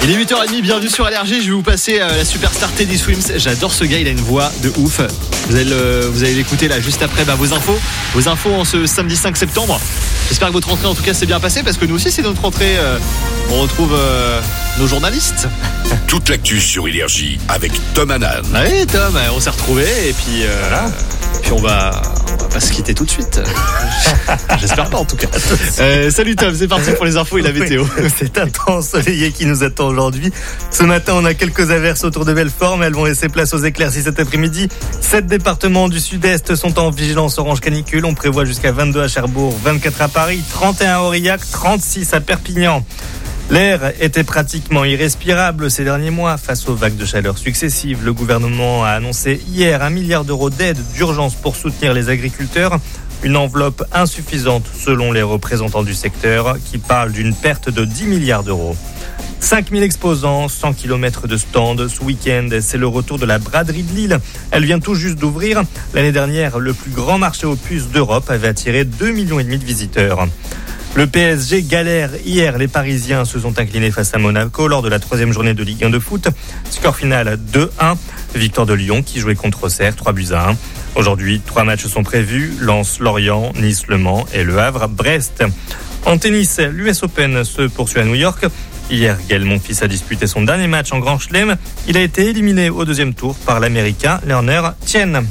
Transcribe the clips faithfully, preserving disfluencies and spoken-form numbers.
Il est huit heures trente, bienvenue sur Allergie. Je vais vous passer euh, la superstar Teddy Swims. J'adore ce gars, il a une voix de ouf. Vous allez, le, vous allez l'écouter là juste après bah, vos infos. Vos infos en ce samedi cinq septembre. J'espère que votre rentrée en tout cas s'est bien passée parce que nous aussi c'est notre rentrée. Euh, on retrouve euh, nos journalistes. Toute l'actu sur Énergie avec Tom Hanan. Oui Tom, on s'est retrouvés et puis, euh, voilà. puis on va... on va pas se quitter tout de suite. J'espère pas en tout cas. Euh, salut Tom, c'est parti pour les infos et la météo. Oui, c'est un temps ensoleillé qui nous attend aujourd'hui. Ce matin, on a quelques averses autour de Belfort, mais elles vont laisser place aux éclaircies cet après-midi. Sept départements du sud-est sont en vigilance orange canicule. On prévoit jusqu'à vingt-deux à Cherbourg, vingt-quatre à Paris, trente et un à Aurillac, trente-six à Perpignan. L'air était pratiquement irrespirable ces derniers mois face aux vagues de chaleur successives. Le gouvernement a annoncé hier un milliard d'euros d'aide d'urgence pour soutenir les agriculteurs. Une enveloppe insuffisante selon les représentants du secteur qui parlent d'une perte de dix milliards d'euros. cinq mille exposants, cent kilomètres de stands ce week-end. C'est le retour de la braderie de Lille. Elle vient tout juste d'ouvrir. L'année dernière, le plus grand marché aux puces d'Europe avait attiré deux virgule cinq millions de visiteurs. Le P S G galère. Hier, les Parisiens se sont inclinés face à Monaco lors de la troisième journée de Ligue un de foot. Score final deux un. Victoire de Lyon qui jouait contre Auxerre, trois buts à un. Aujourd'hui, trois matchs sont prévus. Lens, Lorient, Nice, Le Mans et Le Havre, Brest. En tennis, l'U S Open se poursuit à New York. Hier, Gaël Monfils a disputé son dernier match en Grand Chelem. Il a été éliminé au deuxième tour par l'Américain Lerner Tien.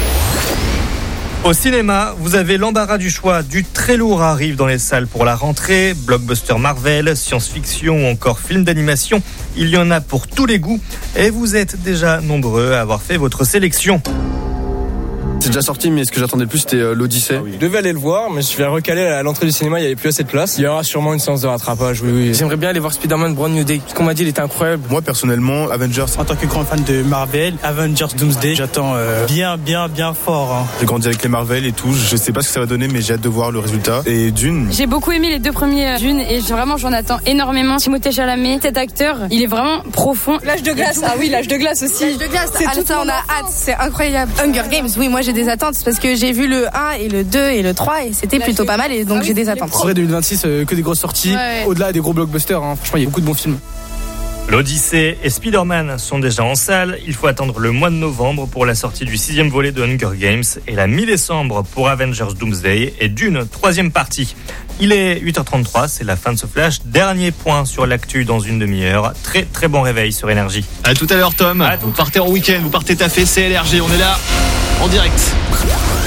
Au cinéma, vous avez l'embarras du choix. Du très lourd arrive dans les salles pour la rentrée. Blockbuster Marvel, science-fiction ou encore film d'animation. Il y en a pour tous les goûts. Et vous êtes déjà nombreux à avoir fait votre sélection. C'est déjà sorti, mais ce que j'attendais le plus, c'était euh, l'Odyssée. Ah oui. Je devais aller le voir, mais je vais recaler à l'entrée du cinéma, il n'y avait plus assez de place. Il y aura sûrement une séance de rattrapage, oui, oui. J'aimerais bien aller voir Spider-Man Brand New Day. Ce qu'on m'a dit, il était incroyable. Moi, personnellement, Avengers. En tant que grand fan de Marvel, Avengers Doomsday, j'attends euh, bien, bien, bien fort. Hein. J'ai grandi avec les Marvel et tout. Je sais pas ce que ça va donner, mais j'ai hâte de voir le résultat. Et Dune. J'ai beaucoup aimé les deux premiers Dune et vraiment, j'en attends énormément. Timothée Chalamet, cet acteur, il est vraiment profond. L'âge de glace, ah oui, l'âge de glace aussi. L'âge de glace, c'est ah, tout ça, on a hâte, c'est incroyable. Hunger Games, oui, moi j'ai des attentes parce que j'ai vu le un et le deux et le trois et c'était plutôt pas mal et donc ah oui, j'ai des attentes. En vrai, deux mille vingt-six, euh, que des grosses sorties, ouais. Au-delà des gros blockbusters, hein. Franchement, il y a beaucoup de bons films. L'Odyssée et Spider-Man sont déjà en salle. Il faut attendre le mois de novembre pour la sortie du sixième volet de Hunger Games et la mi-décembre pour Avengers Doomsday et Dune, troisième partie. Il est huit heures trente-trois, c'est la fin de ce flash. Dernier point sur l'actu dans une demi-heure. Très très bon réveil sur Énergie. À tout à l'heure Tom. À vous partez en week-end, vous partez taffer, c'est L R G, on est là en direct.